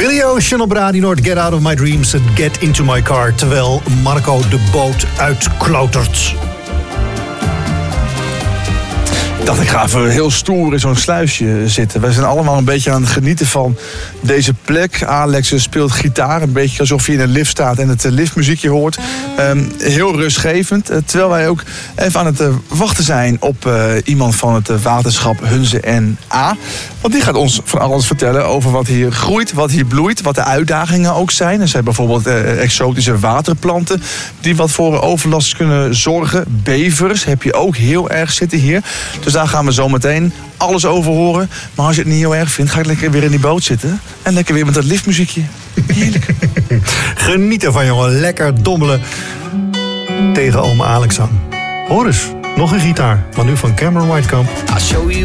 Billy Ocean op Radio Noord, Get Out of My Dreams and Get Into My Car. Terwijl Marco de boot uitklautert. Ik dacht, ik ga even heel stoer in zo'n sluisje zitten. We zijn allemaal een beetje aan het genieten van deze plek. Alex speelt gitaar, een beetje alsof je in een lift staat en het liftmuziekje hoort. Heel rustgevend. Terwijl wij ook even aan het wachten zijn op iemand van het waterschap Hunze en A. Want die gaat ons van alles vertellen over wat hier groeit, wat hier bloeit, wat de uitdagingen ook zijn. Er zijn bijvoorbeeld exotische waterplanten die wat voor overlast kunnen zorgen. Bevers heb je ook heel erg zitten hier. Dus daar gaan we zo meteen alles over horen. Maar als je het niet heel erg vindt, ga ik lekker weer in die boot zitten. En lekker weer met dat liftmuziekje. Heerlijk. Geniet ervan, jongen. Lekker dommelen tegen oom Alex aan. Hoor eens, nog een gitaar. Maar nu van Cameron Whitekamp. I'll show you